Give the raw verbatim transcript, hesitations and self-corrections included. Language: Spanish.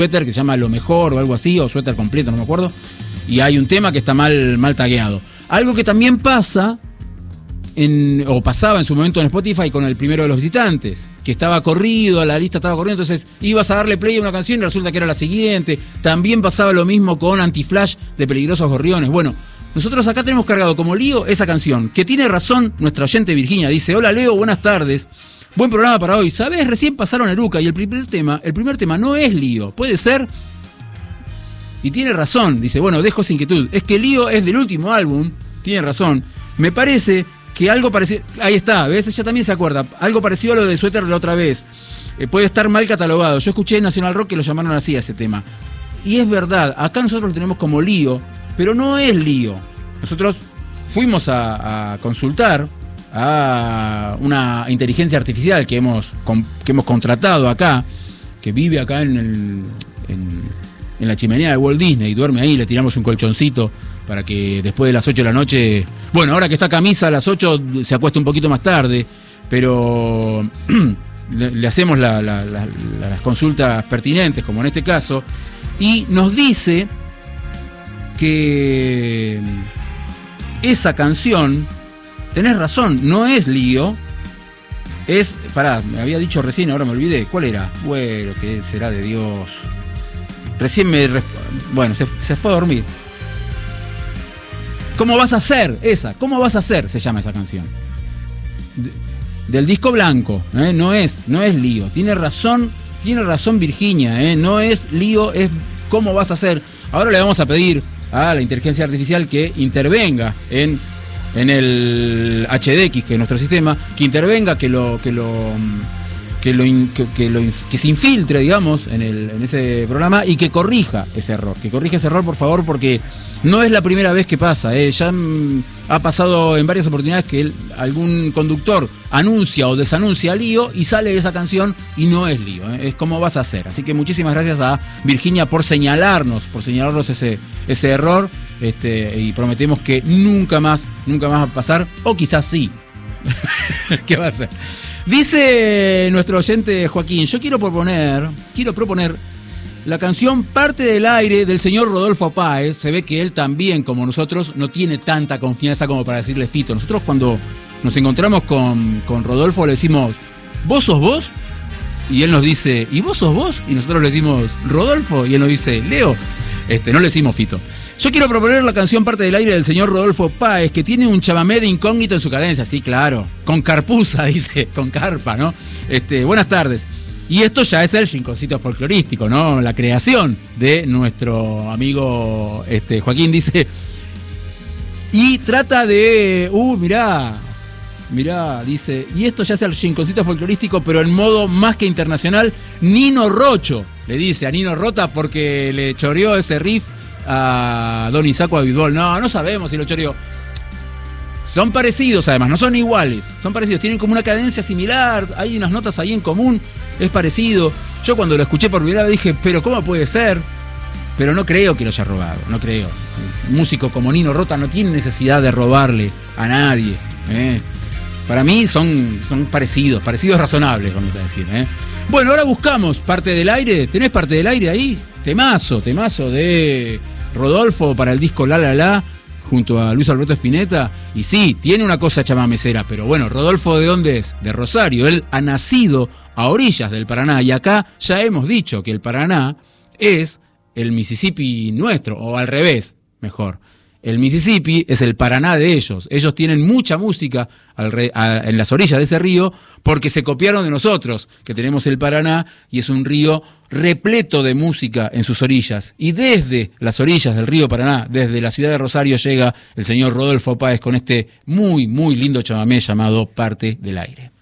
suéter que se llama Lo Mejor o algo así, o suéter completo, no me acuerdo, y hay un tema que está mal, mal tagueado. Algo que también pasa, en, o pasaba en su momento en Spotify con el primero de los visitantes, que estaba corrido, la lista estaba corriendo, entonces ibas a darle play a una canción y resulta que era la siguiente. También pasaba lo mismo con Anti-Flash de Peligrosos Gorriones. Bueno, nosotros acá tenemos cargado como lío esa canción, que tiene razón nuestra oyente Virginia. Dice: hola Leo, buenas tardes. Buen programa para hoy. ¿Sabés? Recién pasaron Eruca y el primer tema, el primer tema no es lío. ¿Puede ser? Y tiene razón. Dice, bueno, dejo esa inquietud. Es que lío es del último álbum. Tiene razón. Me parece que algo parecido... Ahí está, ¿ves? Ella también se acuerda. Algo parecido a lo de Suéter la otra vez. Eh, puede estar mal catalogado. Yo escuché en Nacional Rock que lo llamaron así a ese tema. Y es verdad, acá nosotros lo tenemos como lío, pero no es lío. Nosotros fuimos a, a consultar a una inteligencia artificial que hemos, que hemos contratado acá, que vive acá en, el, en, en la chimenea de Walt Disney y duerme ahí. Le tiramos un colchoncito para que después de las ocho de la noche, bueno, ahora que está camisa a las ocho se acuesta un poquito más tarde, pero le, le hacemos la, la, la, las consultas pertinentes, como en este caso, y nos dice que esa canción, tenés razón, no es lío, es, pará, me había dicho recién, ahora me olvidé, ¿cuál era? Bueno, ¿qué será de Dios? Recién me, bueno, se, se fue a dormir. ¿Cómo vas a hacer? Esa, ¿cómo vas a hacer? Se llama esa canción. De, del disco blanco, ¿eh? No es, no es lío, tiene razón, tiene razón Virginia, ¿eh? No es lío, es ¿cómo vas a hacer? Ahora le vamos a pedir a la inteligencia artificial que intervenga en en el H D X, que es nuestro sistema, que intervenga, que lo que lo que lo que, que, lo, que se infiltre, digamos, en el en ese programa y que corrija ese error, que corrija ese error, por favor, porque no es la primera vez que pasa, ¿eh? Ya mm, ha pasado en varias oportunidades que el, algún conductor anuncia o desanuncia lío y sale esa canción y no es lío, ¿eh? Es como vas a hacer. Así que muchísimas gracias a Virginia por señalarnos, por señalarnos ese ese error. Este, y prometemos que nunca más, nunca más va a pasar, o quizás sí. ¿Qué va a hacer? Dice nuestro oyente Joaquín, yo quiero proponer, quiero proponer la canción Parte del Aire del señor Rodolfo Páez. Se ve que él también, como nosotros, no tiene tanta confianza como para decirle Fito. Nosotros cuando nos encontramos con, con Rodolfo le decimos, ¿vos sos vos? Y él nos dice, ¿y vos sos vos? Y nosotros le decimos, Rodolfo, y él nos dice, Leo. Este, no le decimos Fito. Yo quiero proponer la canción Parte del Aire del señor Rodolfo Páez, que tiene un chamamé de incógnito en su cadencia. Sí, claro, con carpuza, dice, con carpa, ¿no? Este, buenas tardes. Y esto ya es el rinconcito folclorístico, ¿no? La creación de nuestro amigo este, Joaquín, dice. Y trata de... Uh, mirá, mirá, dice. Y esto ya es el rinconcito folclorístico, pero en modo más que internacional, Nino Rocho. Le dice a Nino Rota porque le choreó ese riff a Don Isaco a Bitbol. No, no sabemos si lo choreó. Son parecidos, además, no son iguales. Son parecidos, tienen como una cadencia similar. Hay unas notas ahí en común. Es parecido. Yo cuando lo escuché por primera vez dije, pero ¿cómo puede ser? Pero no creo que lo haya robado, no creo. Un músico como Nino Rota no tiene necesidad de robarle a nadie, ¿eh? Para mí son, son parecidos, parecidos razonables, vamos a decir, ¿eh? Bueno, ahora buscamos Parte del Aire. ¿Tenés Parte del Aire ahí? Temazo, temazo de Rodolfo para el disco La La La, junto a Luis Alberto Spinetta. Y sí, tiene una cosa chamamecera, pero bueno, Rodolfo, ¿de dónde es? De Rosario. Él ha nacido a orillas del Paraná, y acá ya hemos dicho que el Paraná es el Mississippi nuestro, o al revés, mejor. El Mississippi es el Paraná de ellos. Ellos tienen mucha música al re, a, en las orillas de ese río porque se copiaron de nosotros, que tenemos el Paraná y es un río repleto de música en sus orillas. Y desde las orillas del río Paraná, desde la ciudad de Rosario, llega el señor Rodolfo Páez con este muy, muy lindo chamamé llamado Parte del Aire.